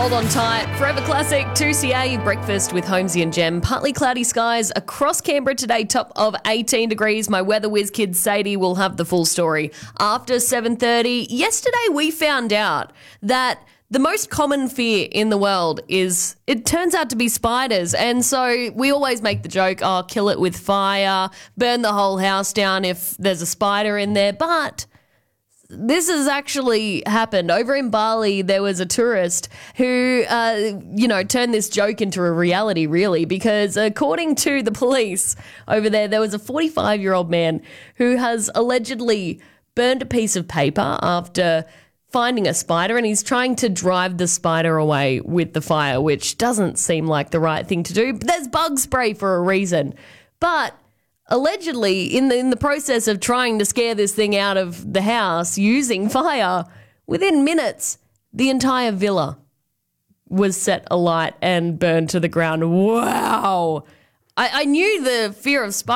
Hold on tight. Forever Classic 2CA breakfast with Holmesy and Jem. Partly cloudy skies across Canberra today, top of 18 degrees. My weather whiz kid Sadie will have the full story after 7:30. Yesterday we found out that the most common fear in the world it turns out to be spiders. And so we always make the joke, oh, kill it with fire, burn the whole house down if there's a spider in there. But this has actually happened. Over in Bali, there was a tourist who, turned this joke into a reality, really, because according to the police over there was a 45-year-old man who has allegedly burned a piece of paper after finding a spider, and he's trying to drive the spider away with the fire, which doesn't seem like the right thing to do. But there's bug spray for a reason. But allegedly, in the process of trying to scare this thing out of the house using fire, within minutes, the entire villa was set alight and burned to the ground. Wow. I knew the fear of spiders